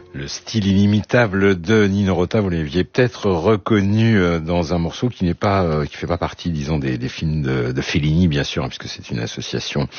Le style inimitable de Nino Rota, vous l'aviez peut-être reconnu dans un morceau qui n'est pas, qui fait pas partie, disons, des films de Fellini, bien sûr, hein, puisque c'est une association